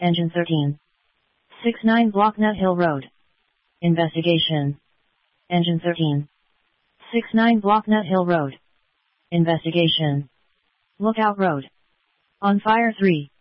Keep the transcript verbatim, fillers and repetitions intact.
Engine thirteen. six nine Block Nut Hill Road. Investigation. Engine thirteen. six nine Block Nut Hill Road. Investigation. Lookout Road. On fire three.